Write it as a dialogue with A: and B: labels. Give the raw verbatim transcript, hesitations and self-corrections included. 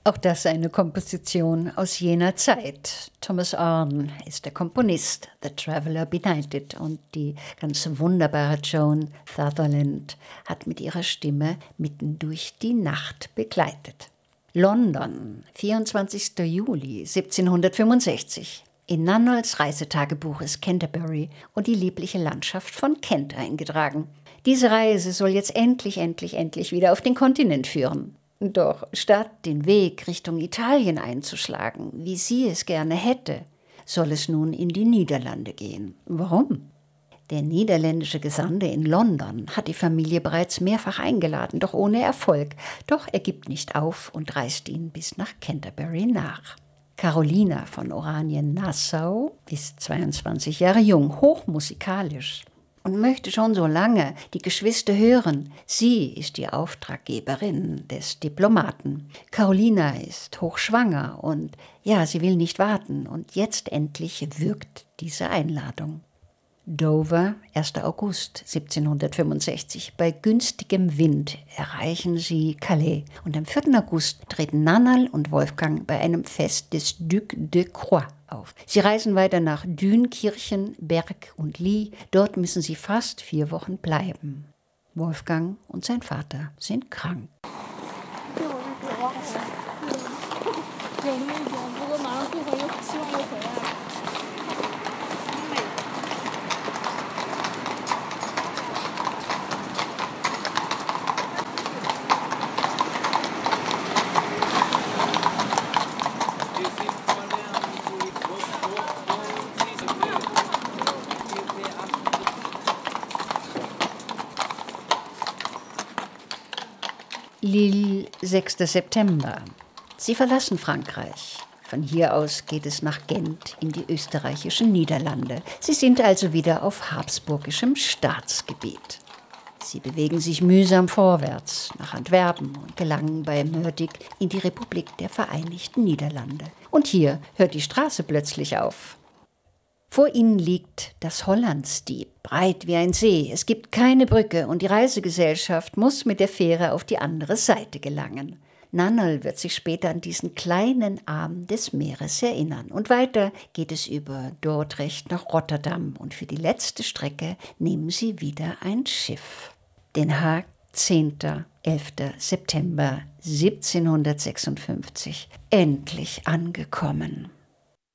A: Auch das eine Komposition aus jener Zeit. Thomas Arne ist der Komponist, The Traveller Benighted, und die ganz wunderbare Joan Sutherland hat mit ihrer Stimme mitten durch die Nacht begleitet. London, vierundzwanzigster Juli siebzehnhundertfünfundsechzig. In Nannolls Reisetagebuch ist Canterbury und die liebliche Landschaft von Kent eingetragen. Diese Reise soll jetzt endlich, endlich, endlich wieder auf den Kontinent führen. Doch statt den Weg Richtung Italien einzuschlagen, wie sie es gerne hätte, soll es nun in die Niederlande gehen. Warum? Der niederländische Gesandte in London hat die Familie bereits mehrfach eingeladen, doch ohne Erfolg. Doch er gibt nicht auf und reist ihnen bis nach Canterbury nach. Carolina von Oranien-Nassau ist zweiundzwanzig Jahre jung, hochmusikalisch und möchte schon so lange die Geschwister hören. Sie ist die Auftraggeberin des Diplomaten. Carolina ist hochschwanger und ja, sie will nicht warten. Und jetzt endlich wirkt diese Einladung. Dover, erster August siebzehnhundertfünfundsechzig. Bei günstigem Wind erreichen sie Calais. Und am vierten August treten Nannal und Wolfgang bei einem Fest des Duc de Croix auf. Sie reisen weiter nach Dünkirchen, Berg und Lee. Dort müssen sie fast vier Wochen bleiben. Wolfgang und sein Vater sind krank. Lille, sechster September. Sie verlassen Frankreich. Von hier aus geht es nach Gent in die österreichischen Niederlande. Sie sind also wieder auf habsburgischem Staatsgebiet. Sie bewegen sich mühsam vorwärts nach Antwerpen und gelangen bei Moerdijk in die Republik der Vereinigten Niederlande. Und hier hört die Straße plötzlich auf. Vor ihnen liegt das Hollandsdiep, breit wie ein See. Es gibt keine Brücke und die Reisegesellschaft muss mit der Fähre auf die andere Seite gelangen. Nannal wird sich später an diesen kleinen Arm des Meeres erinnern. Und weiter geht es über Dordrecht nach Rotterdam und für die letzte Strecke nehmen sie wieder ein Schiff. Den Haag, zehnter, elfter September siebzehnhundertsechsundfünfzig. Endlich angekommen.